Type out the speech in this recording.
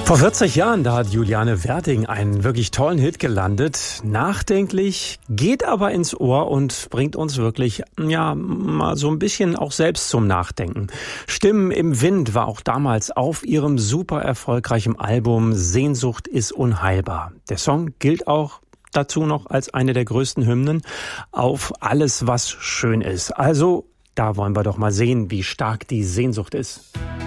Vor 40 Jahren, da hat Juliane Werding einen wirklich tollen Hit gelandet. Nachdenklich, geht aber ins Ohr und bringt uns wirklich, mal so ein bisschen auch selbst zum Nachdenken. Stimmen im Wind war auch damals auf ihrem super erfolgreichen Album Sehnsucht ist unheilbar. Der Song gilt auch dazu noch als eine der größten Hymnen auf alles, was schön ist. Also, da wollen wir doch mal sehen, wie stark die Sehnsucht ist.